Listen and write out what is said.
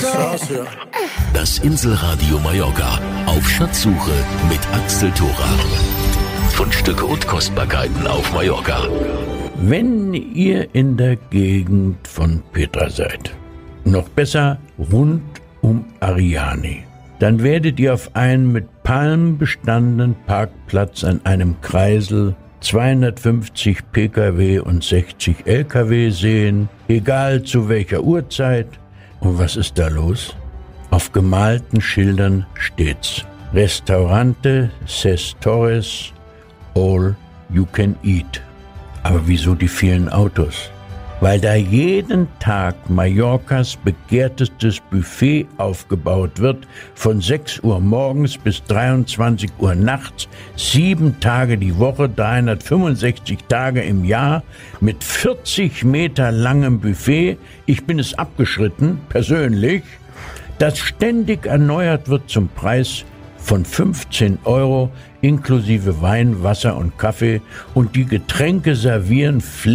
Das Inselradio Mallorca auf Schatzsuche mit Axel Thora. Fundstücke und Kostbarkeiten auf Mallorca. Wenn ihr in der Gegend von Petra seid, noch besser rund um Ariani, dann werdet ihr auf einen mit Palmen bestandenen Parkplatz an einem Kreisel 250 Pkw und 60 Lkw sehen, egal zu welcher Uhrzeit. Und was ist da los? Auf gemalten Schildern steht's: Restaurante Ses Torres, all you can eat. Aber wieso die vielen Autos? Weil da jeden Tag Mallorcas begehrtestes Buffet aufgebaut wird, von 6 Uhr morgens bis 23 Uhr nachts, 7 Tage die Woche, 365 Tage im Jahr, mit 40 Meter langem Buffet. Ich bin es abgeschritten, persönlich, das ständig erneuert wird zum Preis von 15 € inklusive Wein, Wasser und Kaffee, und die Getränke servieren